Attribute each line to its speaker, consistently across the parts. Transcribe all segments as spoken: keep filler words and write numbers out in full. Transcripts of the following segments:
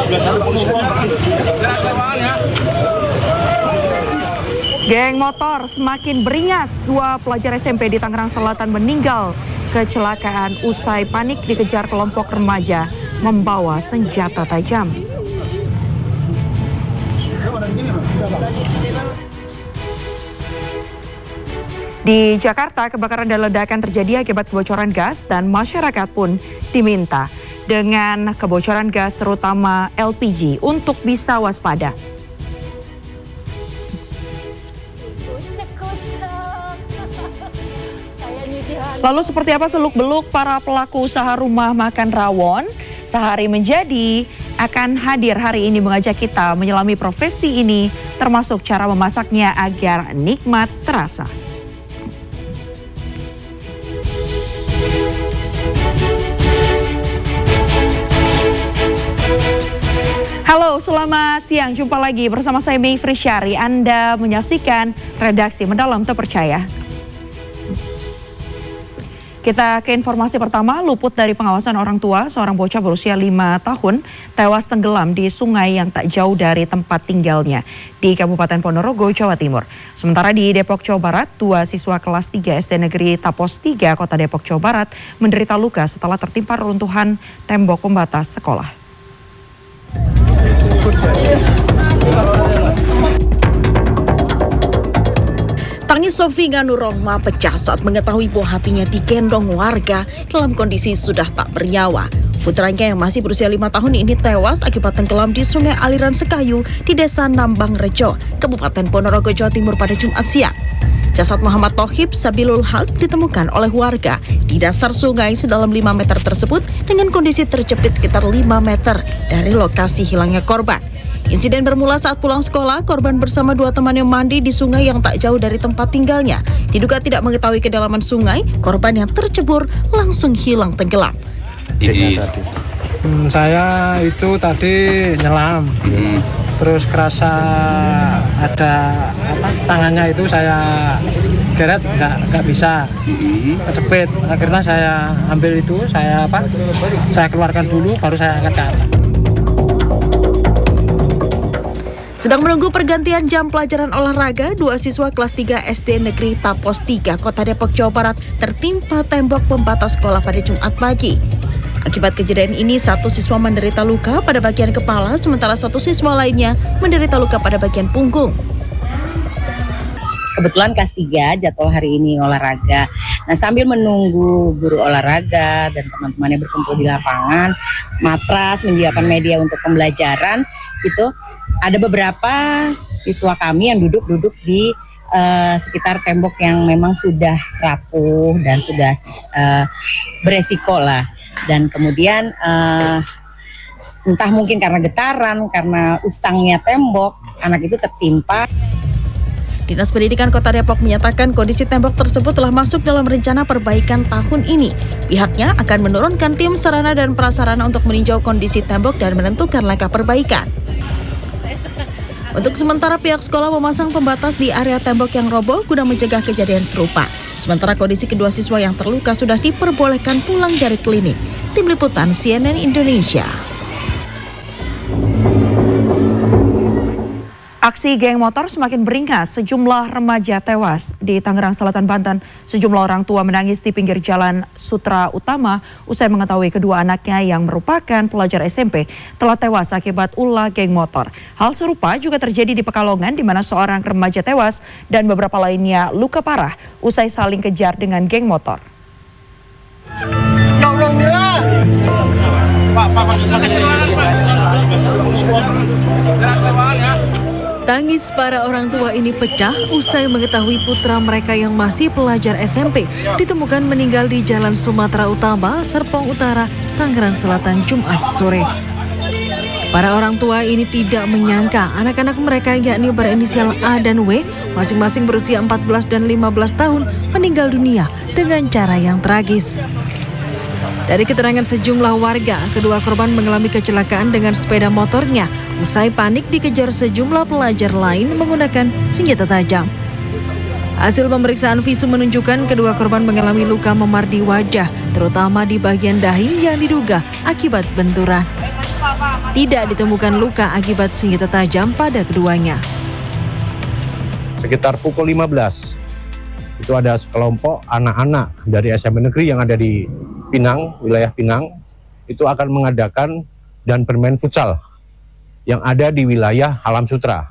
Speaker 1: Geng motor semakin beringas. Dua pelajar S M P di Tangerang Selatan meninggal kecelakaan usai panik dikejar kelompok remaja membawa senjata tajam. Di Jakarta, kebakaran dan ledakan terjadi akibat kebocoran gas dan masyarakat pun diminta dengan kebocoran gas terutama L P G untuk bisa waspada. Lalu seperti apa seluk-beluk para pelaku usaha rumah makan rawon sehari menjadi akan hadir hari ini mengajak kita menyelami profesi ini termasuk cara memasaknya agar nikmat terasa. Halo, selamat siang. Jumpa lagi bersama saya Mayfri Syari. Anda menyaksikan Redaksi Mendalam Terpercaya. Kita ke informasi pertama, luput dari pengawasan orang tua, seorang bocah berusia lima tahun tewas tenggelam di sungai yang tak jauh dari tempat tinggalnya di Kabupaten Ponorogo, Jawa Timur. Sementara di Depok, Jawa Barat, dua siswa kelas tiga S D Negeri Tapos tiga, Kota Depok, Jawa Barat menderita luka setelah tertimpa reruntuhan tembok pembatas sekolah.
Speaker 2: Tangis Sofi Nganurrohma pecah saat mengetahui bahwa hatinya digendong warga dalam kondisi sudah tak bernyawa. Putranya yang masih berusia lima tahun ini tewas akibat tenggelam di sungai aliran Sekayu di Desa Nambang Rejo, Kabupaten Ponorogo, Jawa Timur pada Jumat siang. Jasad Muhammad Thohib Sabilul Haq ditemukan oleh warga di dasar sungai sedalam lima meter tersebut dengan kondisi terjepit sekitar lima meter dari lokasi hilangnya korban. Insiden bermula saat pulang sekolah, korban bersama dua temannya mandi di sungai yang tak jauh dari tempat tinggalnya. Diduga tidak mengetahui kedalaman sungai, korban yang tercebur langsung hilang tenggelam.
Speaker 3: Jadi hmm, saya itu tadi nyelam, hmm. terus kerasa ada apa tangannya itu saya geret nggak nggak bisa, hmm. kecepit. Akhirnya saya ambil itu, saya apa? Saya keluarkan dulu, baru saya angkat ke atas.
Speaker 2: Sedang menunggu pergantian jam pelajaran olahraga, dua siswa kelas tiga S D Negeri Tapos tiga, Kota Depok, Jawa Barat tertimpa tembok pembatas sekolah pada Jumat pagi. Akibat kejadian ini, satu siswa menderita luka pada bagian kepala, sementara satu siswa lainnya menderita luka pada bagian punggung.
Speaker 4: Kebetulan kelas tiga jadwal hari ini olahraga. Nah, sambil menunggu guru olahraga dan teman-temannya berkumpul di lapangan, matras, menyediakan media untuk pembelajaran, gitu, ada beberapa siswa kami yang duduk-duduk di uh, sekitar tembok yang memang sudah rapuh dan sudah uh, beresiko lah. Dan kemudian uh, entah mungkin karena getaran, karena usangnya tembok, anak itu tertimpa.
Speaker 2: Dinas Pendidikan Kota Depok menyatakan kondisi tembok tersebut telah masuk dalam rencana perbaikan tahun ini. Pihaknya akan menurunkan tim sarana dan prasarana untuk meninjau kondisi tembok dan menentukan langkah perbaikan. Untuk sementara pihak sekolah memasang pembatas di area tembok yang roboh guna mencegah kejadian serupa. Sementara kondisi kedua siswa yang terluka sudah diperbolehkan pulang dari klinik. Tim Liputan C N N Indonesia.
Speaker 1: Aksi geng motor semakin beringas, sejumlah remaja tewas di Tangerang Selatan, Banten. Sejumlah orang tua menangis di pinggir jalan Sutra Utama usai mengetahui kedua anaknya yang merupakan pelajar S M P telah tewas akibat ulah geng motor. Hal serupa juga terjadi di Pekalongan di mana seorang remaja tewas dan beberapa lainnya luka parah usai saling kejar dengan geng motor.
Speaker 2: Tangis para orang tua ini pecah usai mengetahui putra mereka yang masih pelajar S M P ditemukan meninggal di Jalan Sumatera Utama, Serpong Utara, Tangerang Selatan, Jumat sore. Para orang tua ini tidak menyangka anak-anak mereka yakni berinisial A dan W, masing-masing berusia empat belas dan lima belas tahun, meninggal dunia dengan cara yang tragis. Dari keterangan sejumlah warga, kedua korban mengalami kecelakaan dengan sepeda motornya. Usai panik dikejar sejumlah pelajar lain menggunakan senjata tajam. Hasil pemeriksaan visum menunjukkan kedua korban mengalami luka memar di wajah, terutama di bagian dahi yang diduga akibat benturan. Tidak ditemukan luka akibat senjata tajam pada keduanya.
Speaker 5: Sekitar pukul lima belas, itu ada sekelompok anak-anak dari S M P Negeri yang ada di Pinang, wilayah Pinang, itu akan mengadakan dan bermain futsal yang ada di wilayah Alam Sutra.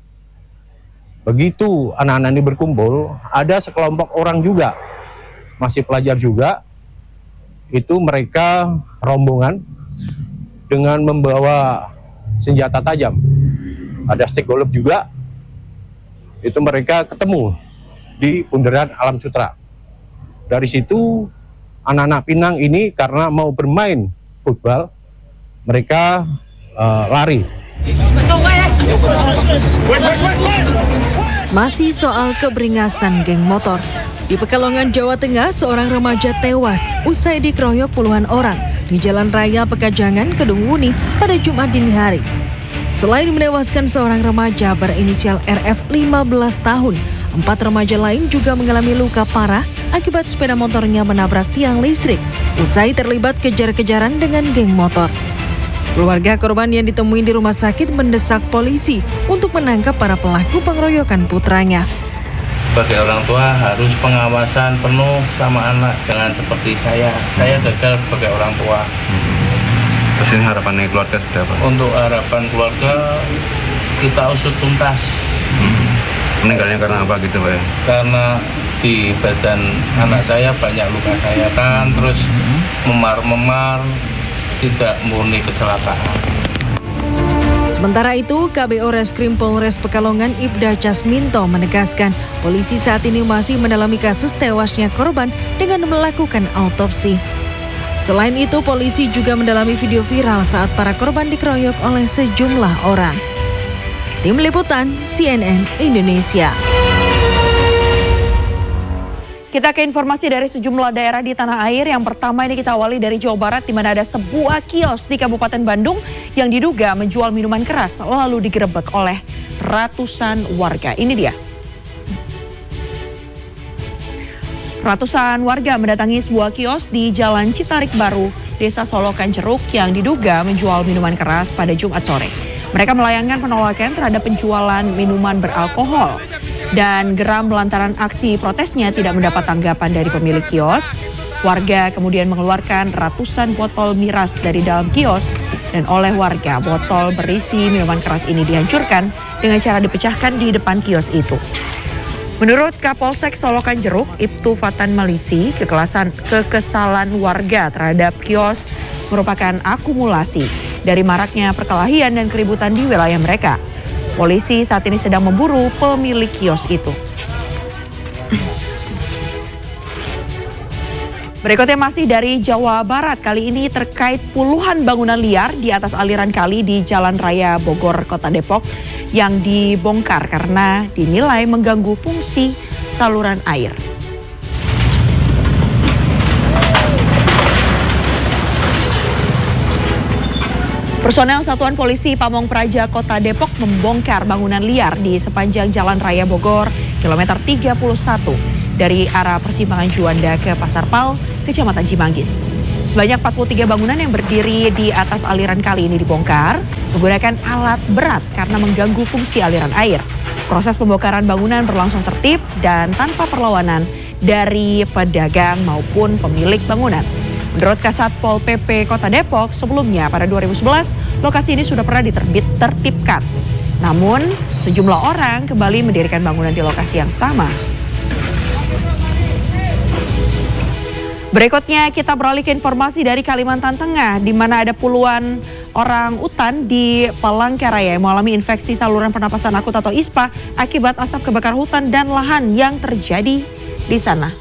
Speaker 5: Begitu anak-anak ini berkumpul, ada sekelompok orang juga, masih pelajar juga, itu mereka rombongan dengan membawa senjata tajam. Ada stick golf juga, itu mereka ketemu di bundaran Alam Sutra. Dari situ anak-anak Pinang ini karena mau bermain futbal, mereka uh, lari.
Speaker 2: Masih soal keberingasan geng motor. Di Pekalongan, Jawa Tengah, seorang remaja tewas usai dikeroyok puluhan orang di Jalan Raya Pekajangan, Kedung Wuni pada Jumat dini hari. Selain menewaskan seorang remaja berinisial R F lima belas tahun, empat remaja lain juga mengalami luka parah akibat sepeda motornya menabrak tiang listrik usai terlibat kejar-kejaran dengan geng motor. Keluarga korban yang ditemui di rumah sakit mendesak polisi untuk menangkap para pelaku pengeroyokan putranya.
Speaker 6: Sebagai orang tua harus pengawasan penuh sama anak, jangan seperti saya. Saya gagal sebagai orang tua.
Speaker 7: Terus ini harapannya keluarga sudah apa?
Speaker 6: Untuk harapan keluarga, kita usut tuntas.
Speaker 7: Hmm. Meninggalnya karena apa gitu Pak ya?
Speaker 6: Karena di badan anak saya banyak luka sayatan, terus memar-memar, tidak murni kecelakaan.
Speaker 2: Sementara itu, K B O Reskrim Polres Pekalongan Ibda Casminto menegaskan polisi saat ini masih mendalami kasus tewasnya korban dengan melakukan autopsi. Selain itu, polisi juga mendalami video viral saat para korban dikeroyok oleh sejumlah orang. Tim Liputan C N N Indonesia.
Speaker 1: Kita ke informasi dari sejumlah daerah di tanah air. Yang pertama ini kita awali dari Jawa Barat, di mana ada sebuah kios di Kabupaten Bandung yang diduga menjual minuman keras lalu digerebek oleh ratusan warga. Ini dia. Ratusan warga mendatangi sebuah kios di Jalan Citarik Baru, Desa Solokan Ceruk yang diduga menjual minuman keras pada Jumat sore. Mereka melayangkan penolakan terhadap penjualan minuman beralkohol dan geram lantaran aksi protesnya tidak mendapat tanggapan dari pemilik kios. Warga kemudian mengeluarkan ratusan botol miras dari dalam kios dan oleh warga botol berisi minuman keras ini dihancurkan dengan cara dipecahkan di depan kios itu. Menurut Kapolsek Solokan Jeruk, Ibtu Fatan Malisi, kekelasan, kekesalan warga terhadap kios merupakan akumulasi dari maraknya perkelahian dan keributan di wilayah mereka. Polisi saat ini sedang memburu pemilik kios itu. Berikutnya masih dari Jawa Barat, kali ini terkait puluhan bangunan liar di atas aliran kali di Jalan Raya Bogor, Kota Depok yang dibongkar karena dinilai mengganggu fungsi saluran air. Personel Satuan Polisi Pamong Praja Kota Depok membongkar bangunan liar di sepanjang Jalan Raya Bogor, kilometer tiga puluh satu, dari arah persimpangan Juanda ke Pasar Pal, Kecamatan Cimanggis. Sebanyak empat puluh tiga bangunan yang berdiri di atas aliran kali ini dibongkar menggunakan alat berat karena mengganggu fungsi aliran air. Proses pembongkaran bangunan berlangsung tertib dan tanpa perlawanan dari pedagang maupun pemilik bangunan. Menurut Kasat Pol P P Kota Depok, sebelumnya pada dua ribu sebelas lokasi ini sudah pernah diterbit tertibkan. Namun sejumlah orang kembali mendirikan bangunan di lokasi yang sama. Berikutnya kita beralih ke informasi dari Kalimantan Tengah, di mana ada puluhan orang utan di Palangkaraya yang mengalami infeksi saluran pernapasan akut atau I S P A akibat asap kebakar hutan dan lahan yang terjadi di sana.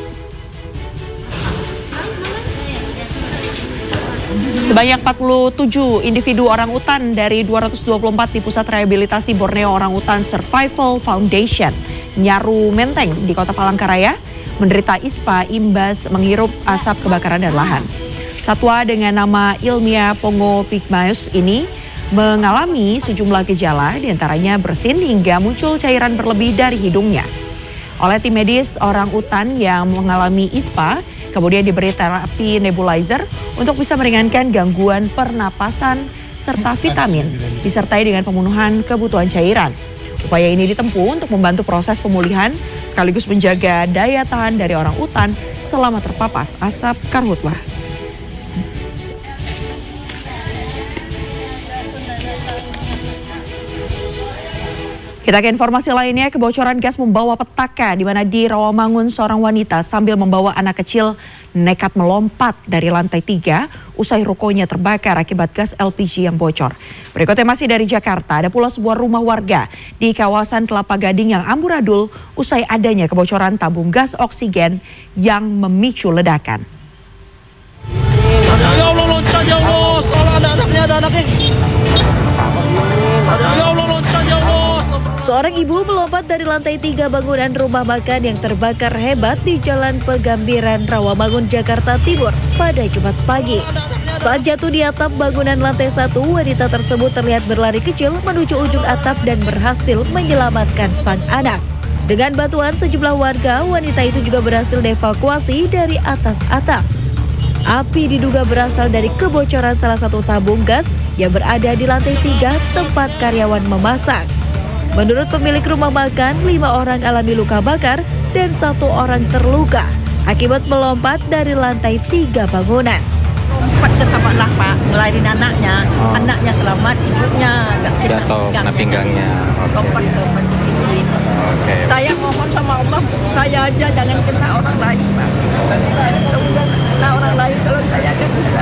Speaker 1: Sebanyak empat puluh tujuh individu orang utan dari dua ratus dua puluh empat di Pusat Rehabilitasi Borneo Orang Utan Survival Foundation, Nyaru Menteng di Kota Palangkaraya, menderita I S P A imbas menghirup asap kebakaran dan lahan. Satwa dengan nama ilmiah Pongo pygmaeus ini mengalami sejumlah gejala, diantaranya bersin hingga muncul cairan berlebih dari hidungnya. Oleh tim medis, orang utan yang mengalami I S P A kemudian diberi terapi nebulizer untuk bisa meringankan gangguan pernapasan serta vitamin, disertai dengan pemenuhan kebutuhan cairan. Upaya ini ditempuh untuk membantu proses pemulihan sekaligus menjaga daya tahan dari orang utan selama terpapas asap karhutlah. Kita ke informasi lainnya, kebocoran gas membawa petaka di mana di Rawamangun seorang wanita sambil membawa anak kecil nekat melompat dari lantai tiga usai rukonya terbakar akibat gas L P G yang bocor. Berikutnya masih dari Jakarta, ada pula sebuah rumah warga di kawasan Kelapa Gading yang amburadul usai adanya kebocoran tabung gas oksigen yang memicu ledakan.
Speaker 8: Ya Allah, loncat ya Allah, soal ada anaknya, ada anaknya. Ya Allah, loncat ya Allah.
Speaker 2: Seorang ibu melompat dari lantai tiga bangunan rumah makan yang terbakar hebat di Jalan Pegambiran, Rawamangun, Jakarta Timur pada Jumat pagi. Saat jatuh di atap bangunan lantai satu, wanita tersebut terlihat berlari kecil menuju ujung atap dan berhasil menyelamatkan sang anak. Dengan bantuan sejumlah warga, wanita itu juga berhasil dievakuasi dari atas atap. Api diduga berasal dari kebocoran salah satu tabung gas yang berada di lantai tiga tempat karyawan memasak. Menurut pemilik rumah makan, lima orang alami luka bakar dan satu orang terluka akibat melompat dari lantai tiga bangunan.
Speaker 9: Lompat ke lah Pak, ngelahirin anaknya, oh. Anaknya selamat, ibunya nggak kena
Speaker 7: jatuh, kena pinggangnya.
Speaker 9: Lompat ke mandi kecil.
Speaker 7: Okay.
Speaker 9: Saya mohon sama Allah, saya aja jangan kena orang lain Pak. Kemudian kena orang lain kalau saya kan bisa.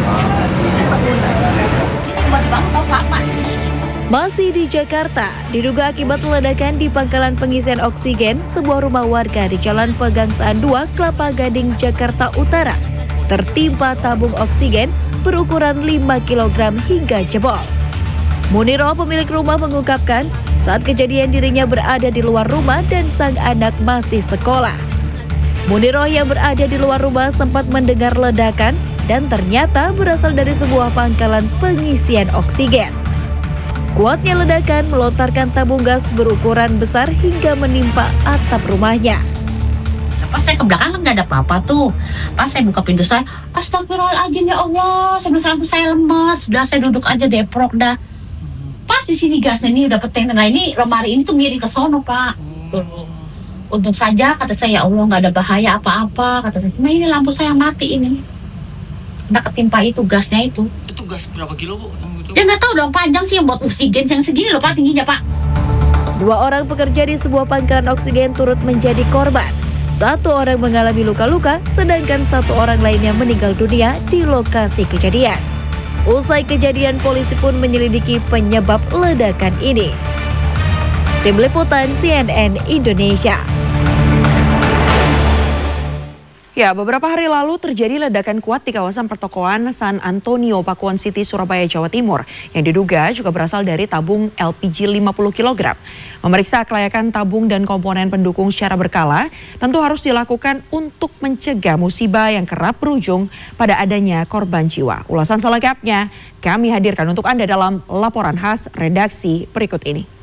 Speaker 2: Masih di Jakarta, diduga akibat ledakan di pangkalan pengisian oksigen sebuah rumah warga di Jalan Pegangsaan dua, Kelapa Gading, Jakarta Utara, tertimpa tabung oksigen berukuran lima kilogram hingga jebol. Muniro, pemilik rumah, mengungkapkan saat kejadian dirinya berada di luar rumah dan sang anak masih sekolah. Muniro yang berada di luar rumah sempat mendengar ledakan dan ternyata berasal dari sebuah pangkalan pengisian oksigen. Kuatnya ledakan melontarkan tabung gas berukuran besar hingga menimpa atap rumahnya.
Speaker 10: Pas saya ke belakang nggak ada apa-apa tuh. Pas saya buka pintu saya, astagfirullahaladzim ya Allah, sebelum saya lemas, udah saya duduk aja deprok dah. Pas di sini gasnya ini udah peteng, nah ini lemari ini tuh miring ke sono Pak. Tuh. Untung saja kata saya, ya Allah nggak ada bahaya apa-apa, kata saya. Nah ini lampu saya mati ini. Udah ketimpa itu gasnya itu.
Speaker 8: Itu gas berapa kilo Bu?
Speaker 10: Ya nggak tahu dong, panjang sih yang buat oksigen yang segini loh Pak, tingginya Pak.
Speaker 2: Dua orang pekerja di sebuah pangkalan oksigen turut menjadi korban. Satu orang mengalami luka-luka, sedangkan satu orang lainnya meninggal dunia di lokasi kejadian. Usai kejadian, polisi pun menyelidiki penyebab ledakan ini. Tim Liputan C N N Indonesia.
Speaker 1: Ya, beberapa hari lalu terjadi ledakan kuat di kawasan pertokoan San Antonio, Pakuan City, Surabaya, Jawa Timur, yang diduga juga berasal dari tabung L P G lima puluh kilogram. Memeriksa kelayakan tabung dan komponen pendukung secara berkala tentu harus dilakukan untuk mencegah musibah yang kerap berujung pada adanya korban jiwa. Ulasan selengkapnya kami hadirkan untuk Anda dalam laporan khas redaksi berikut ini.